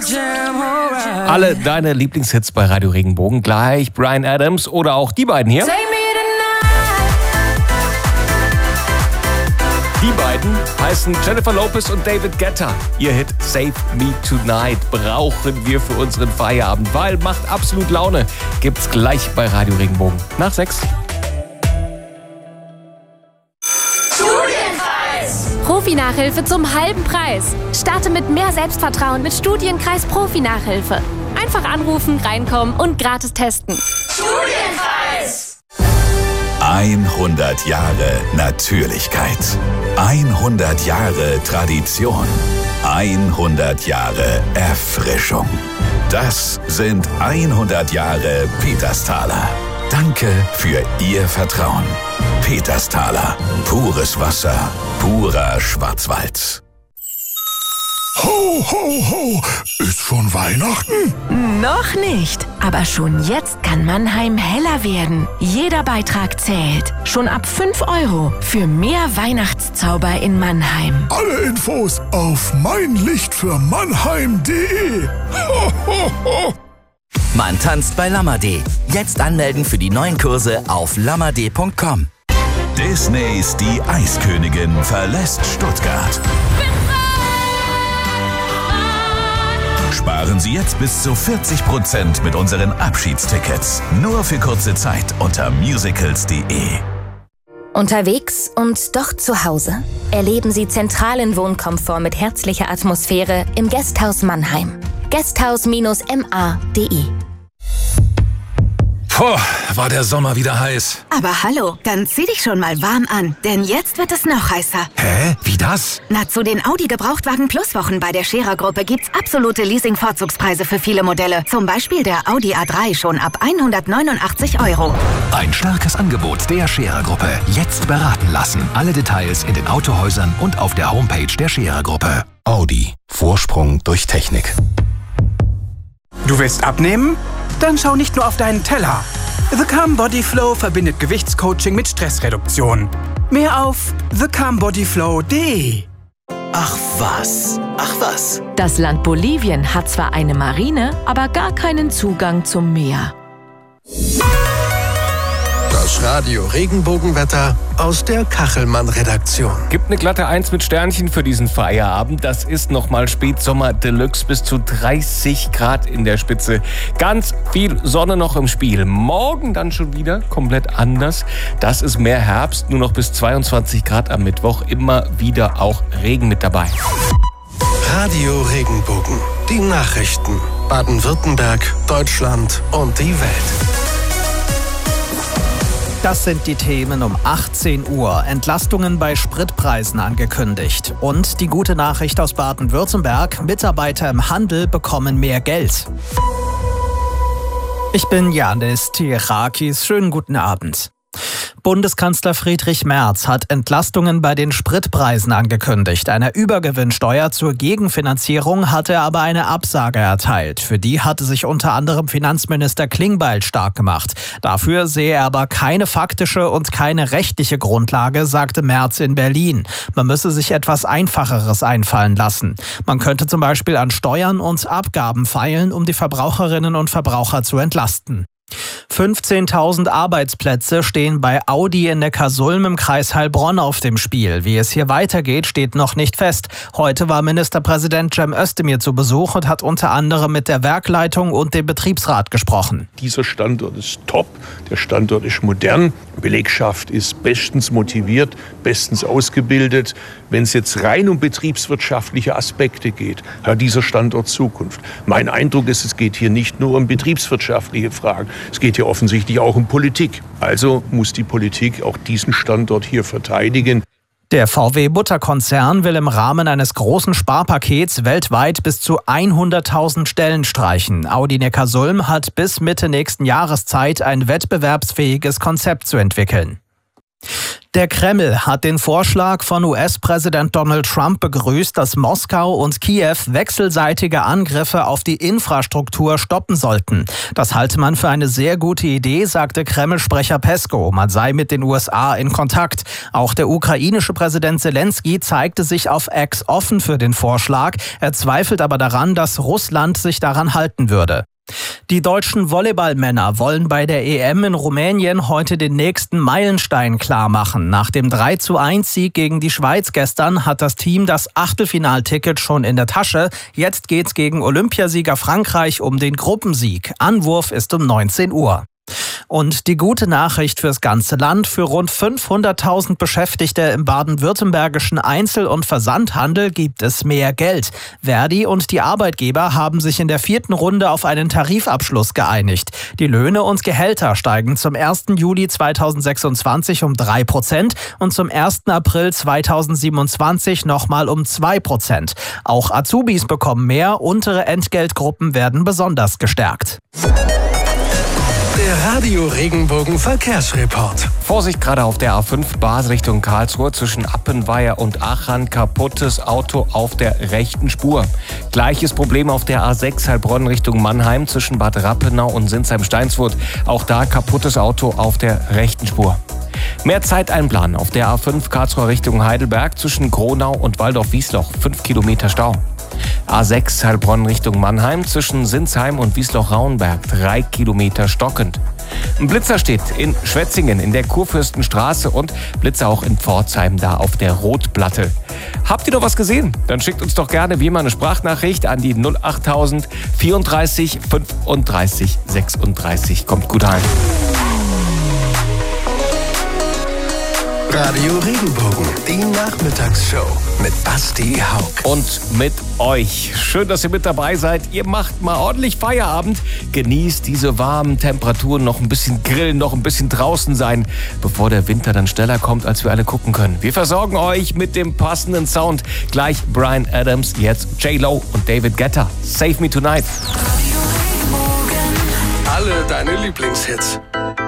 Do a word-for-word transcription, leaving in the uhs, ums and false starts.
Alle deine Lieblingshits bei Radio Regenbogen. Gleich Bryan Adams oder auch die beiden hier. Die beiden heißen Jennifer Lopez und David Guetta. Ihr Hit Save Me Tonight brauchen wir für unseren Feierabend, weil macht absolut Laune. Gibt's gleich bei Radio Regenbogen. Nach sechs. Profi-Nachhilfe zum halben Preis. Starte mit mehr Selbstvertrauen mit Studienkreis Profi-Nachhilfe. Einfach anrufen, reinkommen und gratis testen. Studienkreis! hundert Jahre Natürlichkeit. hundert Jahre Tradition. hundert Jahre Erfrischung. Das sind hundert Jahre Petersthaler. Danke für Ihr Vertrauen. Petersthaler. Pures Wasser. Purer Schwarzwald. Ho, ho, ho! Ist schon Weihnachten? Noch nicht, aber schon jetzt kann Mannheim heller werden. Jeder Beitrag zählt. Schon ab fünf Euro für mehr Weihnachtszauber in Mannheim. Alle Infos auf mein Licht für Mannheim punkt de. Ho, ho, ho! Man tanzt bei Lamade. Jetzt anmelden für die neuen Kurse auf lamade punkt com. Disneys Die Eiskönigin verlässt Stuttgart. Sparen Sie jetzt bis zu vierzig Prozent mit unseren Abschiedstickets. Nur für kurze Zeit unter musicals punkt de. Unterwegs und doch zu Hause? Erleben Sie zentralen Wohnkomfort mit herzlicher Atmosphäre im Guesthouse Mannheim. guesthouse Bindestrich m a punkt de. Puh, war der Sommer wieder heiß. Aber hallo, dann zieh dich schon mal warm an, denn jetzt wird es noch heißer. Hä? Wie das? Na, zu den Audi Gebrauchtwagen Plus Wochen bei der Scherer-Gruppe gibt's absolute Leasing-Vorzugspreise für viele Modelle. Zum Beispiel der Audi A drei schon ab hundertneunundachtzig Euro. Ein starkes Angebot der Scherer-Gruppe. Jetzt beraten lassen. Alle Details in den Autohäusern und auf der Homepage der Scherer-Gruppe. Audi. Vorsprung durch Technik. Du willst abnehmen? Dann schau nicht nur auf deinen Teller. The Calm Body Flow verbindet Gewichtscoaching mit Stressreduktion. Mehr auf the calm body flow punkt de. Ach was, ach was. Das Land Bolivien hat zwar eine Marine, aber gar keinen Zugang zum Meer. Das Radio Regenbogenwetter aus der Kachelmann-Redaktion. Gibt eine glatte eins mit Sternchen für diesen Feierabend. Das ist nochmal Spätsommer Deluxe, bis zu dreißig Grad in der Spitze. Ganz viel Sonne noch im Spiel. Morgen dann schon wieder komplett anders. Das ist mehr Herbst, nur noch bis zweiundzwanzig Grad am Mittwoch. Immer wieder auch Regen mit dabei. Radio Regenbogen. Die Nachrichten. Baden-Württemberg, Deutschland und die Welt. Das sind die Themen um achtzehn Uhr. Entlastungen bei Spritpreisen angekündigt. Und die gute Nachricht aus Baden-Württemberg: Mitarbeiter im Handel bekommen mehr Geld. Ich bin Janis Tirakis. Schönen guten Abend. Bundeskanzler Friedrich Merz hat Entlastungen bei den Spritpreisen angekündigt. Einer Übergewinnsteuer zur Gegenfinanzierung hat er aber eine Absage erteilt. Für die hatte sich unter anderem Finanzminister Klingbeil stark gemacht. Dafür sehe er aber keine faktische und keine rechtliche Grundlage, sagte Merz in Berlin. Man müsse sich etwas Einfacheres einfallen lassen. Man könnte zum Beispiel an Steuern und Abgaben feilen, um die Verbraucherinnen und Verbraucher zu entlasten. fünfzehntausend Arbeitsplätze stehen bei Audi in Neckarsulm im Kreis Heilbronn auf dem Spiel. Wie es hier weitergeht, steht noch nicht fest. Heute war Ministerpräsident Cem Özdemir zu Besuch und hat unter anderem mit der Werkleitung und dem Betriebsrat gesprochen. Dieser Standort ist top, der Standort ist modern, Belegschaft ist bestens motiviert, bestens ausgebildet. Wenn es jetzt rein um betriebswirtschaftliche Aspekte geht, hat dieser Standort Zukunft. Mein Eindruck ist, es geht hier nicht nur um betriebswirtschaftliche Fragen, es geht hier offensichtlich auch um Politik. Also muss die Politik auch diesen Standort hier verteidigen. Der V W-Mutterkonzern will im Rahmen eines großen Sparpakets weltweit bis zu hunderttausend Stellen streichen. Audi Neckarsulm hat bis Mitte nächsten Jahres Zeit, ein wettbewerbsfähiges Konzept zu entwickeln. Der Kreml hat den Vorschlag von U S-Präsident Donald Trump begrüßt, dass Moskau und Kiew wechselseitige Angriffe auf die Infrastruktur stoppen sollten. Das halte man für eine sehr gute Idee, sagte Kreml-Sprecher Peskow. Man sei mit den U S A in Kontakt. Auch der ukrainische Präsident Zelensky zeigte sich auf X offen für den Vorschlag. Er zweifelt aber daran, dass Russland sich daran halten würde. Die deutschen Volleyballmänner wollen bei der E M in Rumänien heute den nächsten Meilenstein klarmachen. Nach dem drei zu eins Sieg gegen die Schweiz gestern hat das Team das Achtelfinalticket schon in der Tasche. Jetzt geht's gegen Olympiasieger Frankreich um den Gruppensieg. Anwurf ist um neunzehn Uhr. Und die gute Nachricht fürs ganze Land: Für rund fünfhunderttausend Beschäftigte im baden-württembergischen Einzel- und Versandhandel gibt es mehr Geld. Verdi und die Arbeitgeber haben sich in der vierten Runde auf einen Tarifabschluss geeinigt. Die Löhne und Gehälter steigen zum ersten Juli zweitausendsechsundzwanzig um drei Prozent und zum ersten April zweitausendsiebenundzwanzig nochmal um zwei Prozent. Auch Azubis bekommen mehr, untere Entgeltgruppen werden besonders gestärkt. Der Radio Regenbogen Verkehrsreport. Vorsicht gerade auf der A fünf Basel Richtung Karlsruhe zwischen Appenweier und Aachen. Kaputtes Auto auf der rechten Spur. Gleiches Problem auf der A sechs Heilbronn Richtung Mannheim zwischen Bad Rappenau und Sinsheim-Steinsfurt. Auch da kaputtes Auto auf der rechten Spur. Mehr Zeit einplanen auf der A fünf Karlsruhe Richtung Heidelberg zwischen Gronau und Waldorf-Wiesloch. fünf Kilometer Stau. A sechs Heilbronn Richtung Mannheim zwischen Sinsheim und Wiesloch-Rauenberg. drei Kilometer stockend. Ein Blitzer steht in Schwetzingen in der Kurfürstenstraße und Blitzer auch in Pforzheim da auf der Rotplatte. Habt ihr noch was gesehen? Dann schickt uns doch gerne wie immer eine Sprachnachricht an die null achttausend vierunddreißig fünfunddreißig sechsunddreißig. Kommt gut heim. Radio Regenbogen, die Nachmittagsshow mit Basti Haug. Und mit euch. Schön, dass ihr mit dabei seid. Ihr macht mal ordentlich Feierabend. Genießt diese warmen Temperaturen, noch ein bisschen grillen, noch ein bisschen draußen sein, bevor der Winter dann schneller kommt, als wir alle gucken können. Wir versorgen euch mit dem passenden Sound. Gleich Bryan Adams, jetzt J-Lo und David Guetta. Save Me Tonight. Alle deine Lieblingshits.